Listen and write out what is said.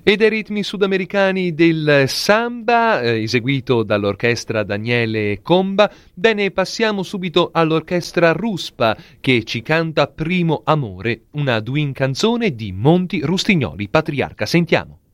E dai ritmi sudamericani del samba, eseguito dall'orchestra Daniele Comba, bene, passiamo subito all'orchestra Ruspa, che ci canta Primo Amore, una Duin canzone di Monti Rustignoli, Patriarca. Sentiamo.